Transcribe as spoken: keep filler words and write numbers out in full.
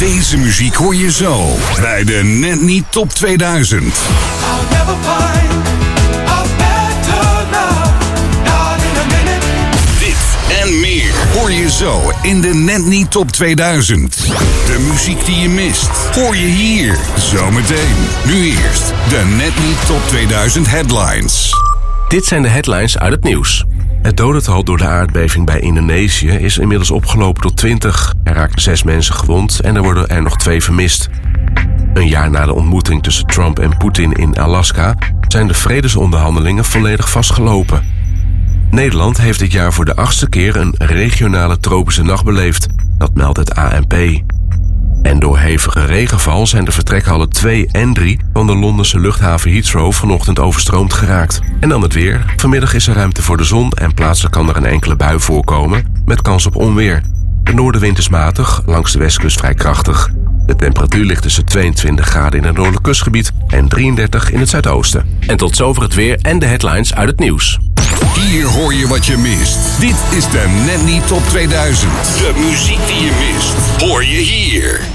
Deze muziek hoor je zo bij de Net Niet Top tweeduizend. I'll never find a better love, not in a minute. Dit en meer hoor je zo in de Net Niet Top tweeduizend. De muziek die je mist, hoor je hier zometeen. Nu eerst de Net Niet Top tweeduizend headlines. Dit zijn de headlines uit het nieuws. Het dodental door de aardbeving bij Indonesië is inmiddels opgelopen tot twintig. Er raakten zes mensen gewond en er worden er nog twee vermist. Een jaar na de ontmoeting tussen Trump en Poetin in Alaska zijn de vredesonderhandelingen volledig vastgelopen. Nederland heeft dit jaar voor de achtste keer een regionale tropische nacht beleefd. Dat meldt het A N P. En door hevige regenval zijn de vertrekhallen twee en drie van de Londense luchthaven Heathrow vanochtend overstroomd geraakt. En dan het weer. Vanmiddag is er ruimte voor de zon en plaatselijk kan er een enkele bui voorkomen met kans op onweer. De noordenwind is matig, langs de westkust vrij krachtig. De temperatuur ligt tussen tweeëntwintig graden in het noordelijk kustgebied en drieëndertig in het zuidoosten. En tot zover het weer en de headlines uit het nieuws. Hier hoor je wat je mist. Dit is de Net Niet Top tweeduizend. De muziek die je mist, hoor je hier.